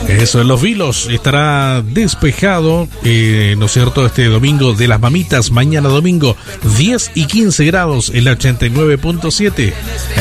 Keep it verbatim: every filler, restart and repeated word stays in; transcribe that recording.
Eso, en Los Vilos estará despejado, eh, ¿no es cierto?, este domingo de las mamitas. Mañana domingo, diez y quince grados en la ochenta y nueve punto siete.